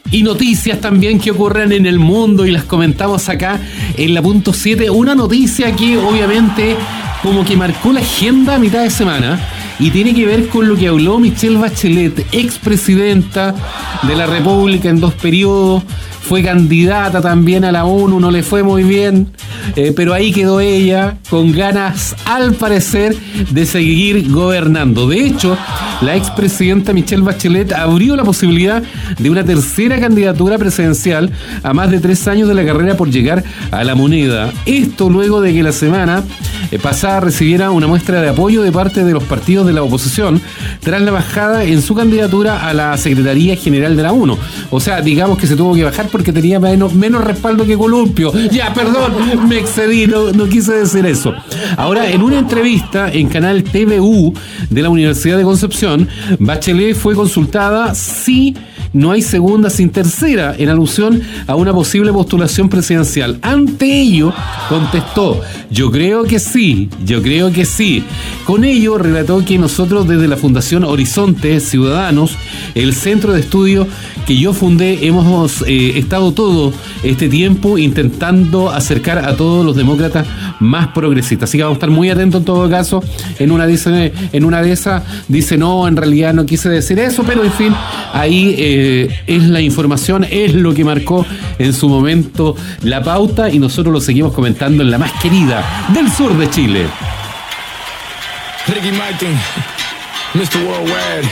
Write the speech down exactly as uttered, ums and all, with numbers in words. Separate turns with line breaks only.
y noticias también que ocurren en el mundo y las comentamos acá en la punto siete. Una noticia que obviamente como que marcó la agenda a mitad de semana y tiene que ver con lo que habló Michelle Bachelet, expresidenta de la República en dos periodos, fue candidata también a la ONU, no le fue muy bien, eh, pero ahí quedó ella con ganas, al parecer, de seguir gobernando. De hecho, la expresidenta Michelle Bachelet abrió la posibilidad de una tercera candidatura presidencial a más de tres años de la carrera por llegar a la moneda. Esto luego de que la semana eh, pasada recibiera una muestra de apoyo de parte de los partidos de la oposición tras la bajada en su candidatura a la Secretaría General de la ONU. O sea, digamos que se tuvo que bajar porque tenía menos, menos respaldo que Columpio. Ya, perdón, me excedí, no, no quise decir eso. Ahora, en una entrevista en canal T V U de la Universidad de Concepción, Bachelet fue consultada si no hay segunda sin tercera, en alusión a una posible postulación presidencial. Ante ello, contestó: yo creo que sí, yo creo que sí. Con ello, relató que nosotros desde la Fundación Horizonte Ciudadanos, el centro de estudio que yo fundé, hemos eh, estado todo este tiempo intentando acercar a todos los demócratas más progresistas. Así que vamos a estar muy atentos en todo caso. En una, dice, en una de esas dice, no, en realidad no quise decir eso, pero en fin, ahí eh, es la información, es lo que marcó en su momento la pauta y nosotros lo seguimos comentando en la más querida del sur de Chile.
Ricky Martin, mister Worldwide.